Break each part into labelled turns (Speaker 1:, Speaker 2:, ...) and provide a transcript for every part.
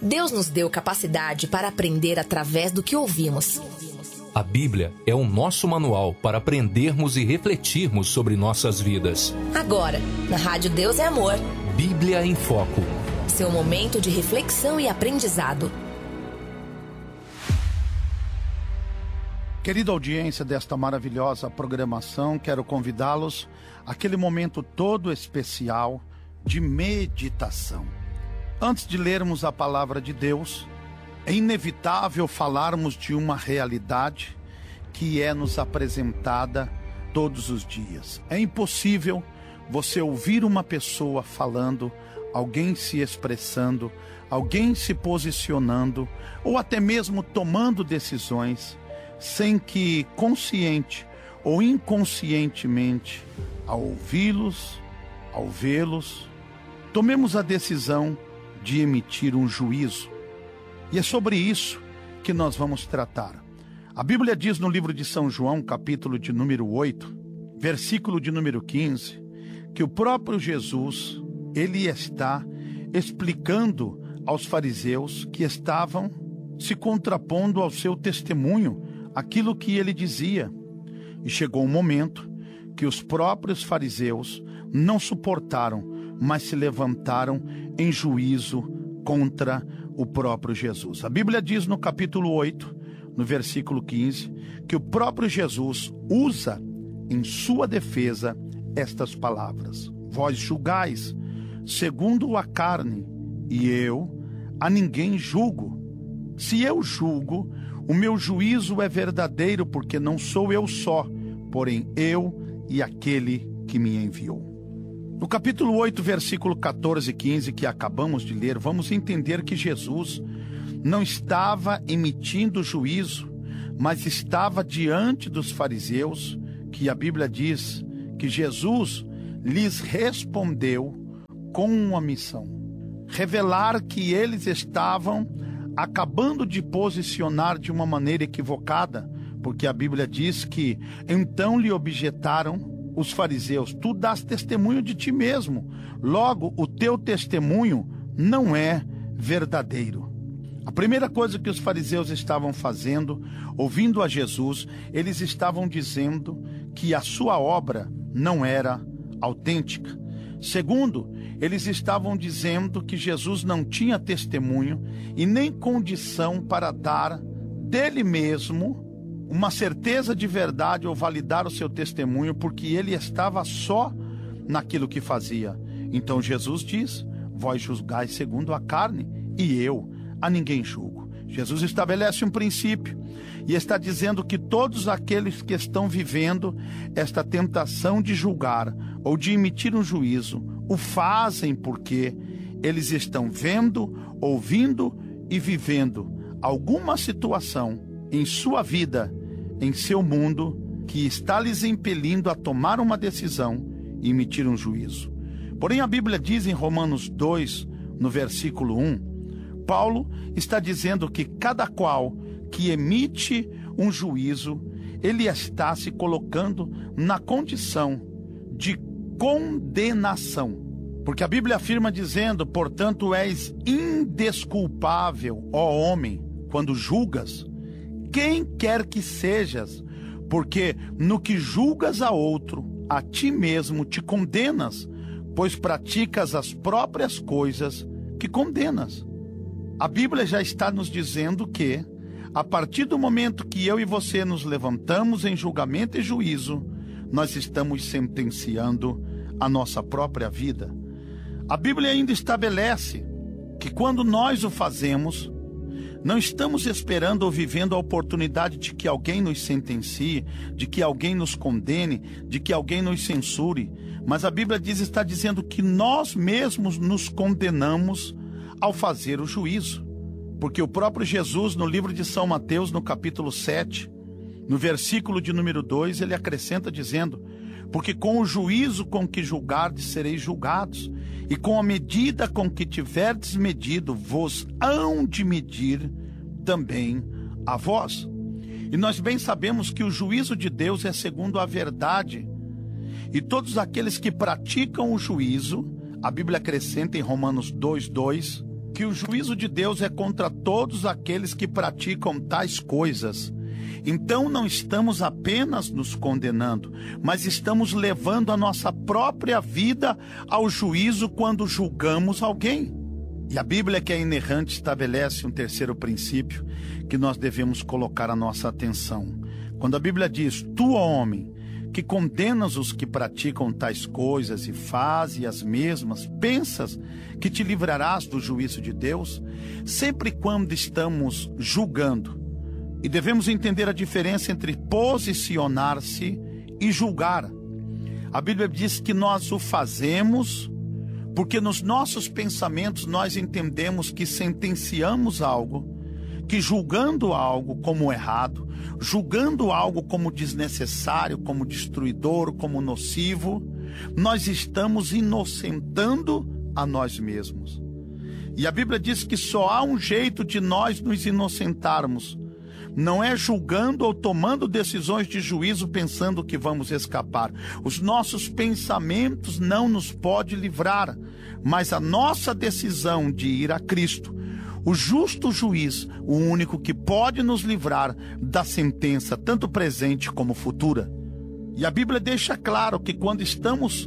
Speaker 1: Deus nos deu capacidade para aprender através do que ouvimos.
Speaker 2: A Bíblia é o nosso manual para aprendermos e refletirmos sobre nossas vidas.
Speaker 1: Agora, na Rádio Deus é Amor.
Speaker 2: Bíblia em Foco.
Speaker 1: Seu momento de reflexão e aprendizado.
Speaker 3: Querida audiência desta maravilhosa programação, quero convidá-los àquele momento todo especial de meditação. Antes de lermos a palavra de Deus, é inevitável falarmos de uma realidade que é nos apresentada todos os dias. É impossível você ouvir uma pessoa falando, alguém se expressando, alguém se posicionando, ou até mesmo tomando decisões, sem que consciente ou inconscientemente, ao ouvi-los, ao vê-los, tomemos a decisão de emitir um juízo. E é sobre isso que nós vamos tratar. A Bíblia diz no livro de São João, capítulo de número 8, versículo de número 15, que o próprio Jesus, ele está explicando aos fariseus que estavam se contrapondo ao seu testemunho, aquilo que ele dizia. E chegou um momento que os próprios fariseus não suportaram, mas se levantaram em juízo contra o próprio Jesus. A Bíblia diz no capítulo 8, no versículo 15, que o próprio Jesus usa em sua defesa estas palavras: vós julgais segundo a carne, e eu a ninguém julgo. Se eu julgo, o meu juízo é verdadeiro, porque não sou eu só, porém eu e aquele que me enviou. No capítulo 8, versículo 14 e 15, que acabamos de ler, vamos entender que Jesus não estava emitindo juízo, mas estava diante dos fariseus, que a Bíblia diz que Jesus lhes respondeu com uma missão: revelar que eles estavam acabando de posicionar de uma maneira equivocada, porque a Bíblia diz que então lhe objetaram os fariseus: tu dás testemunho de ti mesmo, logo o teu testemunho não é verdadeiro. A primeira coisa que os fariseus estavam fazendo, ouvindo a Jesus, eles estavam dizendo que a sua obra não era autêntica. Segundo, eles estavam dizendo que Jesus não tinha testemunho e nem condição para dar dele mesmo uma certeza de verdade ou validar o seu testemunho, porque ele estava só naquilo que fazia. Então Jesus diz: vós julgais segundo a carne, e eu a ninguém julgo. Jesus estabelece um princípio e está dizendo que todos aqueles que estão vivendo esta tentação de julgar ou de emitir um juízo, o fazem porque eles estão vendo, ouvindo e vivendo alguma situação em sua vida, em seu mundo, que está lhes impelindo a tomar uma decisão e emitir um juízo. Porém, a Bíblia diz em Romanos 2, no versículo 1, Paulo está dizendo que cada qual que emite um juízo, ele está se colocando na condição de condenação. Porque a Bíblia afirma dizendo: portanto és indesculpável, ó homem, quando julgas quem quer que sejas, porque no que julgas a outro, a ti mesmo te condenas, pois praticas as próprias coisas que condenas. A Bíblia já está nos dizendo que, a partir do momento que eu e você nos levantamos em julgamento e juízo, nós estamos sentenciando a nossa própria vida. A Bíblia ainda estabelece que quando nós o fazemos, não estamos esperando ou vivendo a oportunidade de que alguém nos sentencie, de que alguém nos condene, de que alguém nos censure, mas a Bíblia está dizendo que nós mesmos nos condenamos ao fazer o juízo. Porque o próprio Jesus, no livro de São Mateus, no capítulo 7, no versículo de número 2, ele acrescenta dizendo: porque com o juízo com que julgardes sereis julgados, e com a medida com que tiverdes medido, vos hão de medir também a vós. E nós bem sabemos que o juízo de Deus é segundo a verdade, e todos aqueles que praticam o juízo, a Bíblia acrescenta em Romanos 2:2, que o juízo de Deus é contra todos aqueles que praticam tais coisas. Então não estamos apenas nos condenando, mas estamos levando a nossa própria vida ao juízo quando julgamos alguém. E a Bíblia, que é inerrante, estabelece um terceiro princípio que nós devemos colocar a nossa atenção. Quando a Bíblia diz: tu, ó homem, que condenas os que praticam tais coisas e fazes as mesmas, pensas que te livrarás do juízo de Deus? Sempre quando estamos julgando, e devemos entender a diferença entre posicionar-se e julgar. A Bíblia diz que nós o fazemos porque nos nossos pensamentos nós entendemos que sentenciamos algo, que julgando algo como errado, julgando algo como desnecessário, como destruidor, como nocivo, nós estamos inocentando a nós mesmos. E a Bíblia diz que só há um jeito de nós nos inocentarmos. Não é julgando ou tomando decisões de juízo pensando que vamos escapar. Os nossos pensamentos não nos podem livrar, mas a nossa decisão de ir a Cristo, o justo juiz, o único que pode nos livrar da sentença, tanto presente como futura. E a Bíblia deixa claro que quando estamos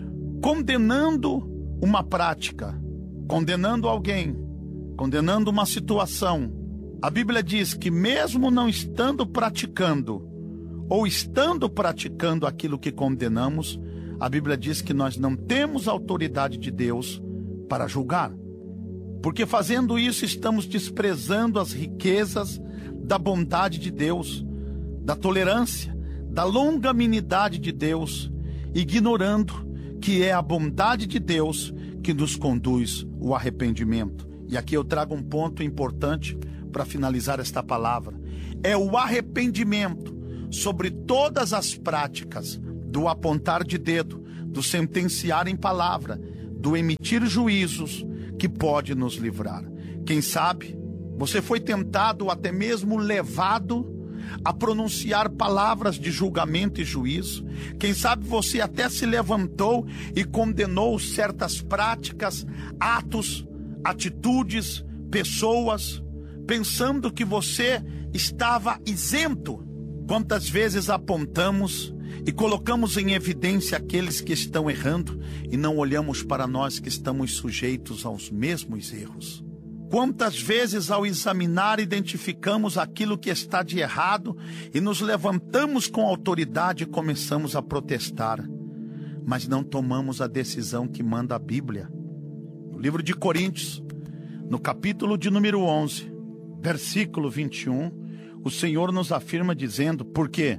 Speaker 3: condenando uma prática, condenando alguém, condenando uma situação, a Bíblia diz que mesmo não estando praticando, ou estando praticando aquilo que condenamos, a Bíblia diz que nós não temos autoridade de Deus para julgar. Porque fazendo isso estamos desprezando as riquezas da bondade de Deus, da tolerância, da longanimidade de Deus, ignorando que é a bondade de Deus que nos conduz ao arrependimento. E aqui eu trago um ponto importante para finalizar esta palavra. É o arrependimento sobre todas as práticas do apontar de dedo, do sentenciar em palavra, do emitir juízos, que pode nos livrar. Quem sabe você foi tentado, até mesmo levado a pronunciar palavras de julgamento e juízo. Quem sabe você até se levantou e condenou certas práticas, atos, atitudes, pessoas, pensando que você estava isento. Quantas vezes apontamos e colocamos em evidência aqueles que estão errando e não olhamos para nós que estamos sujeitos aos mesmos erros? Quantas vezes, ao examinar, identificamos aquilo que está de errado e nos levantamos com autoridade e começamos a protestar, mas não tomamos a decisão que manda a Bíblia. No livro de Coríntios, no capítulo de número 11, versículo 21, o Senhor nos afirma dizendo: porque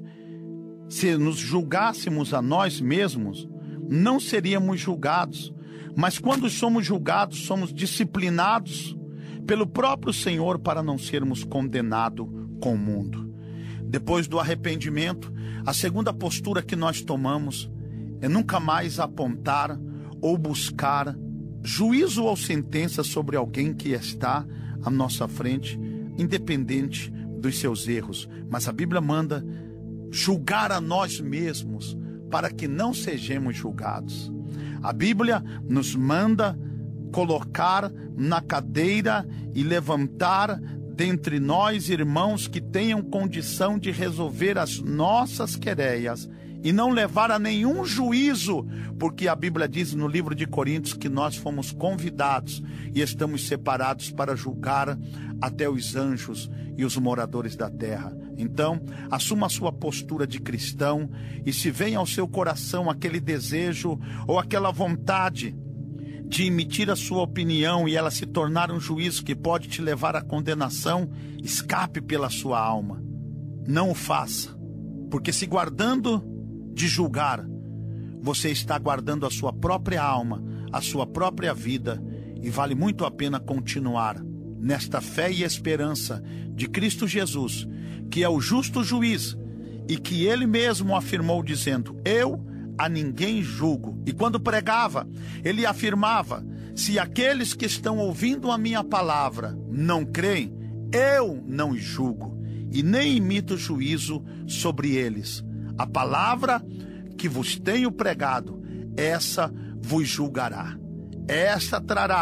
Speaker 3: se nos julgássemos a nós mesmos, não seríamos julgados, mas quando somos julgados, somos disciplinados pelo próprio Senhor para não sermos condenados com o mundo. Depois do arrependimento, a segunda postura que nós tomamos é nunca mais apontar ou buscar juízo ou sentença sobre alguém que está à nossa frente, independente dos seus erros. Mas a Bíblia manda julgar a nós mesmos para que não sejamos julgados. A Bíblia nos manda colocar na cadeira e levantar dentre nós irmãos que tenham condição de resolver as nossas querelhas e não levar a nenhum juízo, porque a Bíblia diz no livro de Coríntios que nós fomos convidados e estamos separados para julgar até os anjos e os moradores da terra. Então, assuma a sua postura de cristão e se vem ao seu coração aquele desejo ou aquela vontade de emitir a sua opinião e ela se tornar um juízo que pode te levar à condenação, escape pela sua alma. Não o faça, porque se guardando de julgar, você está guardando a sua própria alma, a sua própria vida, e vale muito a pena continuar nesta fé e esperança de Cristo Jesus, que é o justo juiz e que ele mesmo afirmou dizendo: eu a ninguém julgo. E quando pregava, ele afirmava: se aqueles que estão ouvindo a minha palavra não creem, eu não julgo e nem imito juízo sobre eles. A palavra que vos tenho pregado, essa vos julgará. Esta trará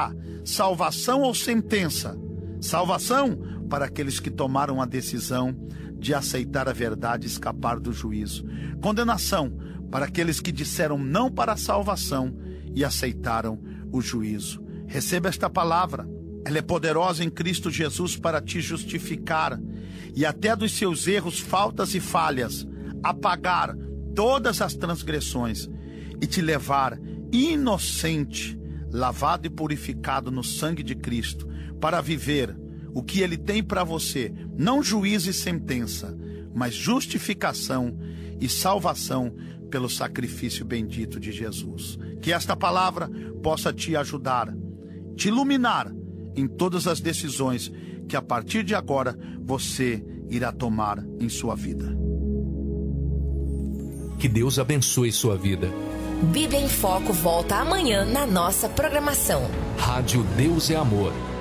Speaker 3: salvação ou sentença. Salvação para aqueles que tomaram a decisão de aceitar a verdade e escapar do juízo. Condenação para aqueles que disseram não para a salvação e aceitaram o juízo. Receba esta palavra. Ela é poderosa em Cristo Jesus para te justificar e até dos seus erros, faltas e falhas, apagar todas as transgressões e te levar inocente, lavado e purificado no sangue de Cristo, para viver o que Ele tem para você, não juízo e sentença, mas justificação e salvação pelo sacrifício bendito de Jesus. Que esta palavra possa te ajudar, te iluminar em todas as decisões que a partir de agora você irá tomar em sua vida.
Speaker 2: Que Deus abençoe sua vida.
Speaker 1: Bíblia em Foco volta amanhã na nossa programação.
Speaker 2: Rádio Deus é Amor.